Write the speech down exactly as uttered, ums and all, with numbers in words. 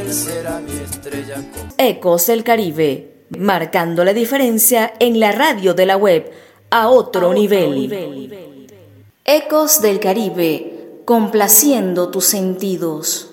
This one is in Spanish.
será mi estrella con... Ecos del Caribe, marcando la diferencia en la radio de la web a otro, a otro nivel. nivel. Ecos del Caribe, complaciendo tus sentidos.